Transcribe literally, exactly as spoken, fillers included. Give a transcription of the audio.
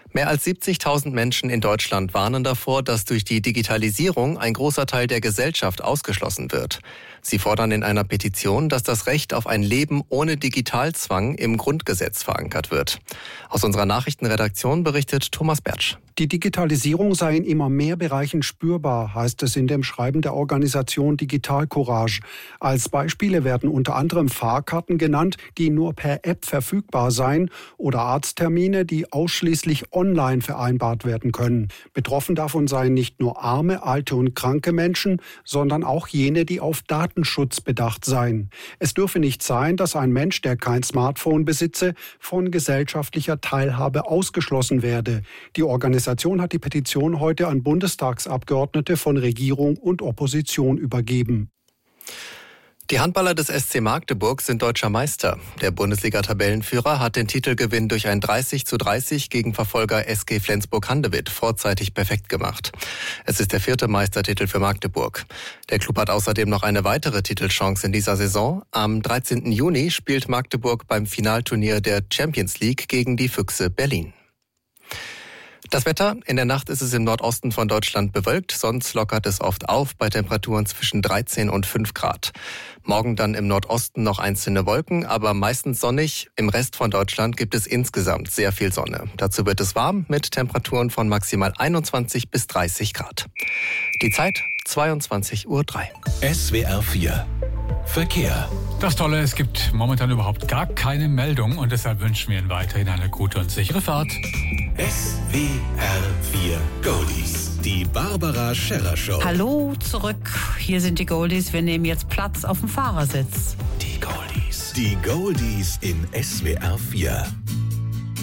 Mehr als siebzigtausend Menschen in Deutschland warnen davor, dass durch die Digitalisierung ein großer Teil der Gesellschaft ausgeschlossen wird. Sie fordern in einer Petition, dass das Recht auf ein Leben ohne Digitalzwang im Grundgesetz verankert wird. Aus unserer Nachrichtenredaktion berichtet Thomas Bertsch. Die Digitalisierung sei in immer mehr Bereichen spürbar, heißt es in dem Schreiben der Organisation Digital Courage. Als Beispiele werden unter anderem Fahrkarten genannt, die nur per App verfügbar seien, oder Arzttermine, die ausschließlich online vereinbart werden können. Betroffen davon seien nicht nur arme, alte und kranke Menschen, sondern auch jene, die auf Datenschutz bedacht seien. Es dürfe nicht sein, dass ein Mensch, der kein Smartphone besitze, von gesellschaftlicher Teilhabe ausgeschlossen werde. Die Organisation hat die Petition heute an Bundestagsabgeordnete von Regierung und Opposition übergeben. Die Handballer des S C Magdeburg sind deutscher Meister. Der Bundesliga-Tabellenführer hat den Titelgewinn durch ein dreißig zu dreißig gegen Verfolger S G Flensburg-Handewitt vorzeitig perfekt gemacht. Es ist der vierte Meistertitel für Magdeburg. Der Klub hat außerdem noch eine weitere Titelchance in dieser Saison. Am dreizehnten Juni spielt Magdeburg beim Finalturnier der Champions League gegen die Füchse Berlin. Das Wetter: In der Nacht ist es im Nordosten von Deutschland bewölkt, sonst lockert es oft auf bei Temperaturen zwischen dreizehn und fünf Grad. Morgen dann im Nordosten noch einzelne Wolken, aber meistens sonnig. Im Rest von Deutschland gibt es insgesamt sehr viel Sonne. Dazu wird es warm mit Temperaturen von maximal einundzwanzig bis dreißig Grad. Die Zeit zweiundzwanzig Uhr drei. S W R vier Verkehr. Das Tolle, es gibt momentan überhaupt gar keine Meldung und deshalb wünschen wir Ihnen weiterhin eine gute und sichere Fahrt. S W R vier Goldies. Die Barbara Scherrer Show. Hallo zurück. Hier sind die Goldies. Wir nehmen jetzt Platz auf dem Fahrersitz. Die Goldies. Die Goldies in S W R vier.